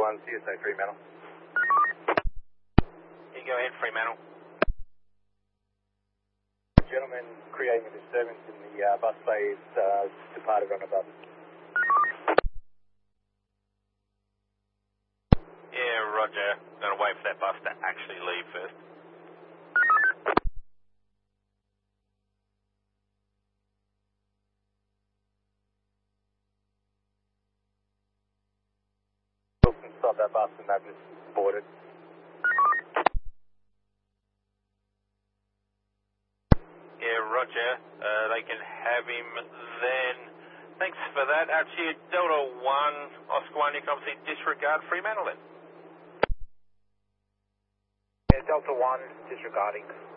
1, CSA Fremantle. You go ahead, Fremantle. Gentlemen creating a disturbance in the bus bay is departed on a bus. Yeah, roger. Gonna wait for that bus to actually leave first. Wilson, stop that bus and that is boarded. Yeah, roger. They can have him then. Thanks for that. Out to you, Delta 1, Oscar 1, you can obviously disregard Fremantle then. Yeah, Delta 1, disregarding.